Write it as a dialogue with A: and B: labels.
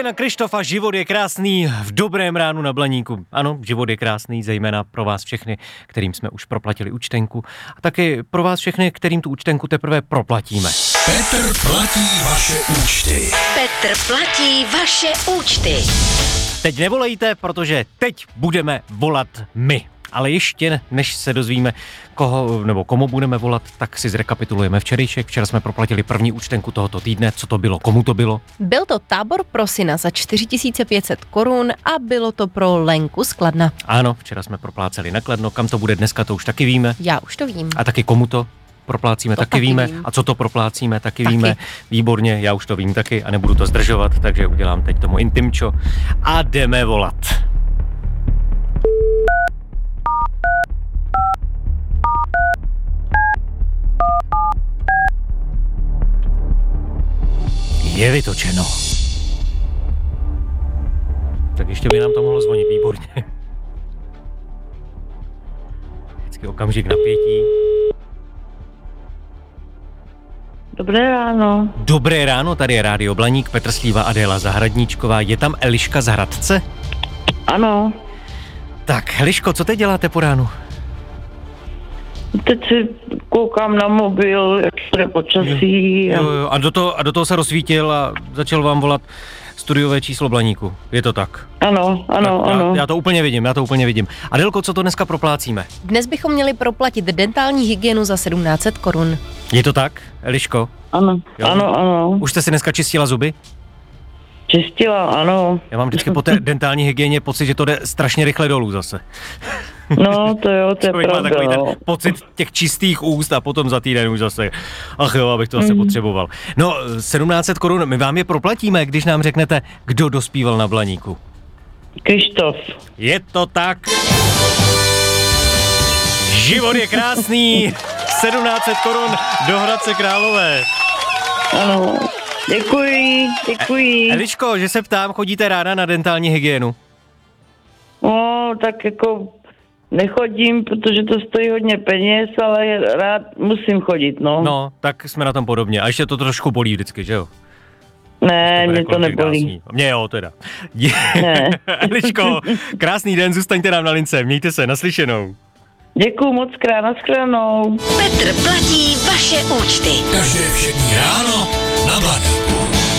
A: Jana Krištofa, život je krásný v dobrém ránu na Blaníku. Ano, život je krásný, zejména pro vás všechny, kterým jsme už proplatili účtenku. A taky pro vás všechny, kterým tu účtenku teprve proplatíme.
B: Petr platí vaše účty.
C: Petr platí vaše účty.
A: Teď nevolejte, protože teď budeme volat my. Ale ještě než se dozvíme, koho nebo komu budeme volat, tak si zrekapitulujeme včerejšek. Včera jsme proplatili první účtenku tohoto týdne. Co to bylo? Komu to bylo?
D: Byl to tábor pro syna za 4500 korun a bylo to pro Lenku z Kladna.
A: Ano, včera jsme propláceli na Kladno. Kam to bude dneska, to už taky víme.
D: Já už to vím.
A: A taky komu to proplácíme,
D: To
A: taky
D: taky
A: víme.
D: vím.
A: A co to proplácíme, taky
D: Taky.
A: víme. Výborně, já už to vím taky a nebudu to zdržovat, takže udělám teď tomu intimčo a jdeme volat. Je vytočeno. Tak ještě by nám to mohlo zvonit, výborně. Vždycky okamžik napětí.
E: Dobré ráno.
A: Dobré ráno, tady je Rádio Blaník, Petr Slíva, Adéla Zahradníčková. Je tam Eliška z Hradce?
E: Ano,
A: Tak, Eliško, co teď děláte po ránu?
E: teď si koukám na mobil, jak bude počasí.
A: Jo, a do toho se rozsvítil a začal vám volat studiové číslo Blaníku. Je to tak?
E: Ano.
A: Já to úplně vidím. Adélko, co to dneska proplácíme?
D: Dnes bychom měli proplatit dentální hygienu za 1700 korun.
A: Je to tak, Eliško?
E: Ano.
A: Jo.
E: Ano.
A: Už jste si dneska čistila zuby?
E: Čistila, ano.
A: Já mám vždycky po té dentální hygieně pocit, že to jde strašně rychle dolů zase.
E: No, to jo, to je
A: Člověk má
E: pravda,
A: takový ten
E: no.
A: pocit těch čistých úst a potom za týden už zase, ach jo, abych to zase potřeboval. No, 1700 korun, my vám je proplatíme, když nám řeknete, kdo dospíval na Blaníku.
E: Krištof.
A: Je to tak. Život je krásný. 1700 korun do Hradce Králové.
E: Ano. Děkuji.
A: Eliško, že se ptám, chodíte ráda na dentální hygienu?
E: No, tak jako nechodím, protože to stojí hodně peněz, ale rád musím chodit, no.
A: No, tak jsme na tom podobně. A ještě to trošku bolí vždycky, že jo?
E: Ne, mě to
A: Kolik
E: nebolí.
A: dásní. Mě jo, teda.
E: Ne.
A: Eliško, krásný den, zůstaňte nám na lince, mějte se, naslyšenou.
E: Děkuju moc krát, nashledanou.
C: Petr platí vaše účty.
B: Každé všední ráno na Blaníku.